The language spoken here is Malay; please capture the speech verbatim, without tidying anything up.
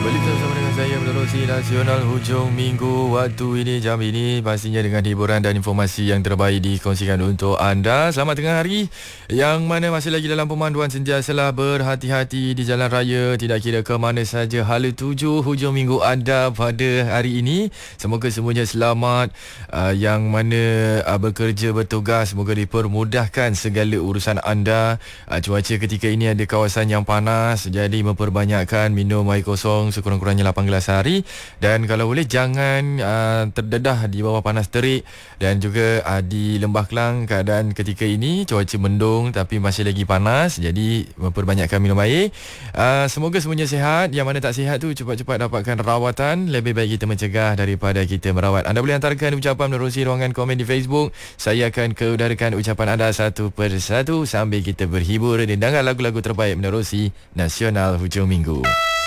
Kembali bersama dengan saya menerusi Nasional Hujung Minggu. Waktu ini, jam ini pastinya dengan hiburan dan informasi yang terbaik dikongsikan untuk anda. Selamat tengah hari, yang mana masih lagi dalam pemanduan sentiasalah berhati-hati di jalan raya, tidak kira ke mana saja hala tuju hujung minggu anda pada hari ini. Semoga semuanya selamat, uh, yang mana uh, bekerja bertugas, semoga dipermudahkan segala urusan anda. uh, Cuaca ketika ini ada kawasan yang panas, jadi memperbanyakkan minum air kosong sekurang-kurangnya lapan gelas sehari, dan kalau boleh jangan uh, terdedah di bawah panas terik. Dan juga uh, di Lembah Kelang keadaan ketika ini cuaca mendung tapi masih lagi panas, jadi memperbanyakkan minum air. uh, Semoga semuanya sihat. Yang mana tak sihat tu cepat-cepat dapatkan rawatan. Lebih baik kita mencegah daripada kita merawat. Anda boleh hantarkan ucapan menerusi ruangan komen di Facebook. Saya akan keudarakan ucapan anda satu persatu sambil kita berhibur dan dengar lagu-lagu terbaik menerusi Nasional Hujung Minggu.